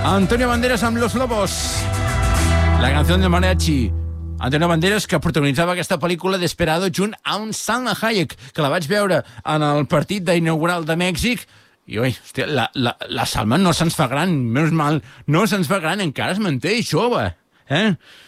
Antonio Banderas amb Los Lobos. La canció del mariachi. Antonio Banderas, que protagonitzava aquesta pel·lícula Desperado junt a un Salma Hayek, que la vaig veure en el partit d'inaugural de Mèxic. I, oi, hòstia, la Salma no se'ns fa gran, menys mal, no se'ns fa gran, encara es manté jove.